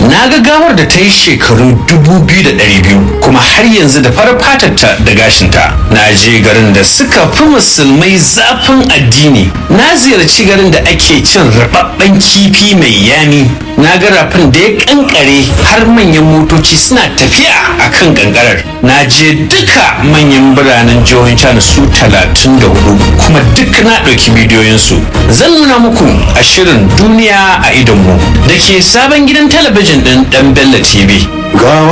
na ga gawar da ta yi shekaru 2200 kuma har yanzu da farar fatarta da gashinta. Na je garin da suka fi musulmai zafin addini. Na ziyarci garin da ake cin rababben kifi mai yami. Na ga rafin da ya kankare har manyan motoci suna tafiya a kan kankarar. Na je duka manyan biranen jihohin China su 34 kuma duk na ɗauki bidiyoyinsu. Zan nuna muku a shirin duniya a idonmu da ke sabon gidan talabijin ɗin ɗan Bello TV.